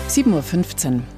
7:15 Uhr.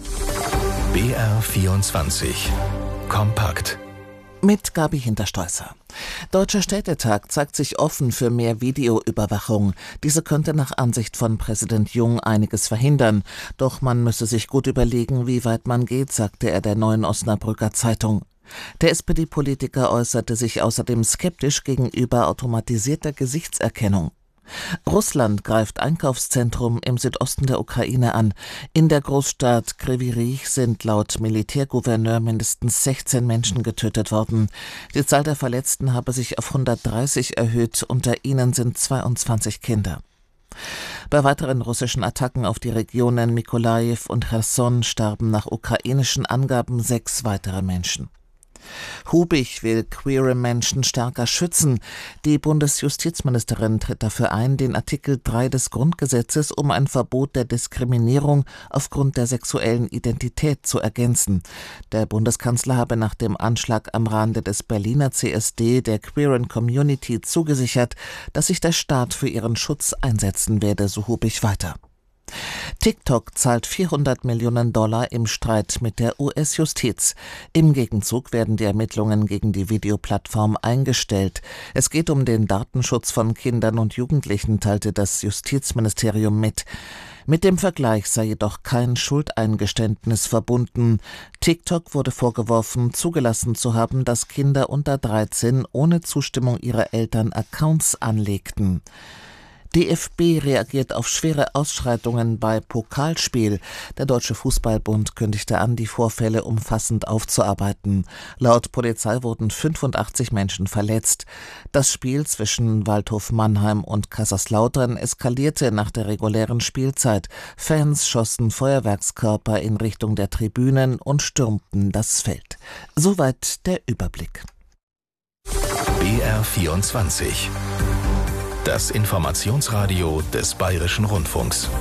BR24 Kompakt. Mit Gabi Hintersteußer. Deutscher Städtetag zeigt sich offen für mehr Videoüberwachung. Diese könnte nach Ansicht von Präsident Jung einiges verhindern. Doch man müsse sich gut überlegen, wie weit man geht, sagte er der Neuen Osnabrücker Zeitung. Der SPD-Politiker äußerte sich außerdem skeptisch gegenüber automatisierter Gesichtserkennung. Russland greift Einkaufszentrum im Südosten der Ukraine an. In der Großstadt Kryvyi Rih sind laut Militärgouverneur mindestens 16 Menschen getötet worden. Die Zahl der Verletzten habe sich auf 130 erhöht, unter ihnen sind 22 Kinder. Bei weiteren russischen Attacken auf die Regionen Mykolajiw und Cherson starben nach ukrainischen Angaben 6 weitere Menschen. Hubich will queere Menschen stärker schützen. Die Bundesjustizministerin tritt dafür ein, den Artikel 3 des Grundgesetzes um ein Verbot der Diskriminierung aufgrund der sexuellen Identität zu ergänzen. Der Bundeskanzler habe nach dem Anschlag am Rande des Berliner CSD der queeren Community zugesichert, dass sich der Staat für ihren Schutz einsetzen werde, so Hubich weiter. TikTok zahlt $400 Millionen im Streit mit der US-Justiz. Im Gegenzug werden die Ermittlungen gegen die Videoplattform eingestellt. Es geht um den Datenschutz von Kindern und Jugendlichen, teilte das Justizministerium mit. Mit dem Vergleich sei jedoch kein Schuldeingeständnis verbunden. TikTok wurde vorgeworfen, zugelassen zu haben, dass Kinder unter 13 ohne Zustimmung ihrer Eltern Accounts anlegten. DFB reagiert auf schwere Ausschreitungen bei Pokalspiel. Der Deutsche Fußballbund kündigte an, die Vorfälle umfassend aufzuarbeiten. Laut Polizei wurden 85 Menschen verletzt. Das Spiel zwischen Waldhof Mannheim und Kaiserslautern eskalierte nach der regulären Spielzeit. Fans schossen Feuerwerkskörper in Richtung der Tribünen und stürmten das Feld. Soweit der Überblick. BR24 Das Informationsradio des Bayerischen Rundfunks.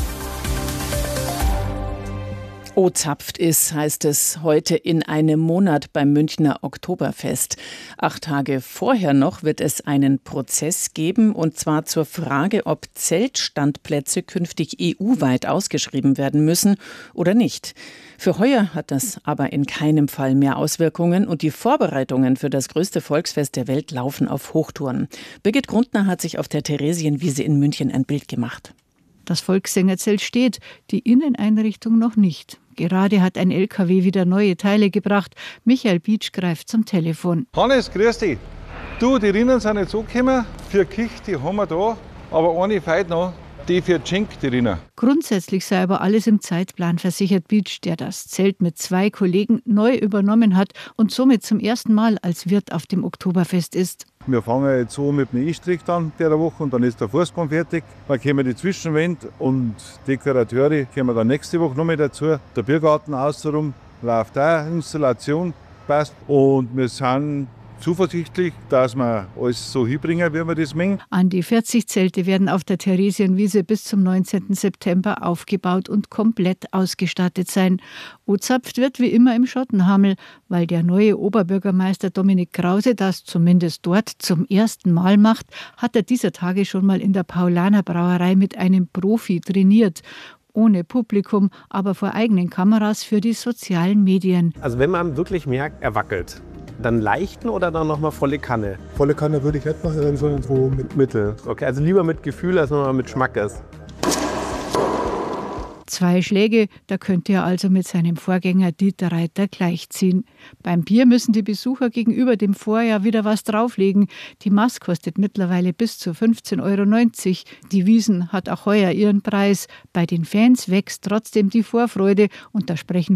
O-zapft ist, heißt es heute in einem Monat beim Münchner Oktoberfest. 8 Tage vorher noch wird es einen Prozess geben, und zwar zur Frage, ob Zeltstandplätze künftig EU-weit ausgeschrieben werden müssen oder nicht. Für heuer hat das aber in keinem Fall mehr Auswirkungen, und die Vorbereitungen für das größte Volksfest der Welt laufen auf Hochtouren. Birgit Grundner hat sich auf der Theresienwiese in München ein Bild gemacht. Das Volkssängerzelt steht, die Inneneinrichtung noch nicht. Gerade hat ein LKW wieder neue Teile gebracht. Michael Bietsch greift zum Telefon. Hannes, grüß dich. Du, die Rinnen sind jetzt angekommen. Für Kich, die haben wir da. Aber eine fehlt noch, die für Schenk, die Rinnen. Grundsätzlich sei aber alles im Zeitplan, versichert Bietsch, der das Zelt mit 2 Kollegen neu übernommen hat und somit zum ersten Mal als Wirt auf dem Oktoberfest ist. Wir fangen jetzt so mit dem E-Strick an der Woche und dann ist der Fußboden fertig. Dann kommen die Zwischenwände und Dekorateure kommen dann nächste Woche noch mit dazu. Der Biergarten außenrum läuft auch, Installation passt, und wir sind zuversichtlich, dass wir alles so hinbringen, wie wir das mengen. An die 40 Zelte werden auf der Theresienwiese bis zum 19. September aufgebaut und komplett ausgestattet sein. O-zapft wird wie immer im Schottenhammel, weil der neue Oberbürgermeister Dominik Krause das zumindest dort zum ersten Mal macht, hat er dieser Tage schon mal in der Paulaner Brauerei mit einem Profi trainiert. Ohne Publikum, aber vor eigenen Kameras für die sozialen Medien. Also wenn man wirklich merkt, er wackelt, dann leichten oder dann nochmal volle Kanne? Volle Kanne würde ich nicht machen, sondern so mit Mittel. Okay, also lieber mit Gefühl, als wenn man mit Schmack ist. 2 Schläge, da könnte er also mit seinem Vorgänger Dieter Reiter gleichziehen. Beim Bier müssen die Besucher gegenüber dem Vorjahr wieder was drauflegen. Die Maß kostet mittlerweile bis zu 15,90 €. Die Wiesn hat auch heuer ihren Preis. Bei den Fans wächst trotzdem die Vorfreude, und da sprechen